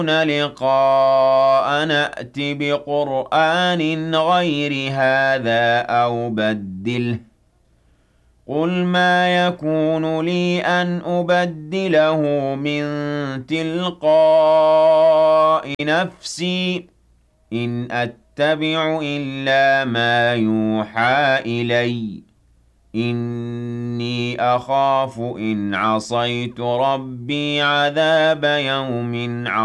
لقاء نأت بقرآن غير هذا أو بدله قُلْ مَا يَكُونُ لِي أَنْ أُبَدِّلَهُ مِن تِلْقَاءِ نَفْسِي إِنْ أَتَّبِعُ إِلَّا مَا يُوحَىٰ إِلَيَّ ۖ إِنِّي أَخَافُ إِنْ عَصَيْتُ رَبِّي عَذَابَ يَوْمٍ